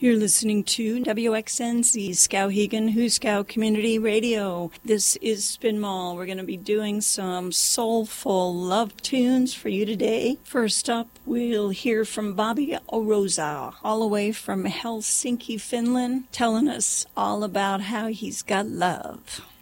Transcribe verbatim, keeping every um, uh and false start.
You're listening to W X N Z Skowhegan Huskow Community Radio. This is Spin Mall. We're going to be doing some soulful love tunes for you today. First up, we'll hear from Bobby Oroza, all the way from Helsinki, Finland, telling us all about how he's got love.